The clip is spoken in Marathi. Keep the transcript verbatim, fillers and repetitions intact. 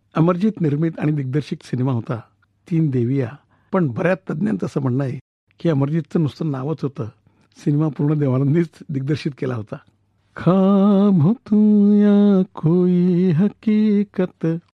अमरजित निर्मित आणि दिग्दर्शित सिनेमा होता तीन देविया. पण बऱ्याच तज्ज्ञांचं असं म्हणणं आहे की अमरजितचं नुसतं नावच होतं, सिनेमा पूर्ण देवानंदीच दिग्दर्शित केला होता. ख्वाब हो तुम या कोई हकीकत